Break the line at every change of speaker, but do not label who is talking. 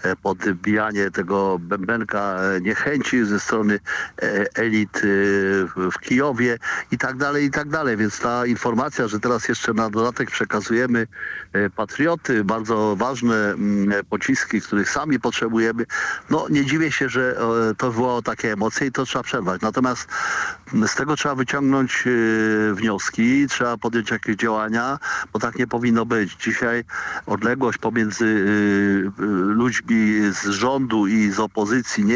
podbijanie tego bębenka niechęci ze strony elit w Kijowie i tak dalej, i tak dalej. Więc ta informacja, że teraz jeszcze na dodatek przekazujemy patrioty, bardzo ważne pociski, których sami potrzebujemy, no nie dziwię się, że to wywołało takie emocje i to trzeba przerwać. Natomiast z tego trzeba wyciągnąć wnioski, trzeba podjąć jakieś działania, bo tak nie powinno być. Dzisiaj odległość pomiędzy ludźmi z rządu i z opozycji nie